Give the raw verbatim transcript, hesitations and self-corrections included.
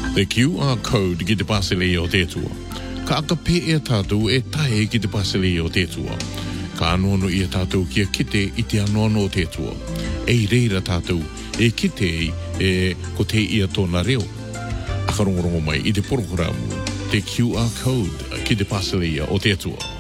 The Q R code ki te pasele o te tua. Ka aka pe e tātou e tae ki te pasele o te tua. Ka anono i a tātou kia kite i te anono o te tua. E reira tātou e kite e ko te ia tōna reo. Aka rongorongo mai i te porokoramu. The Q R code ki te pasele o te tua.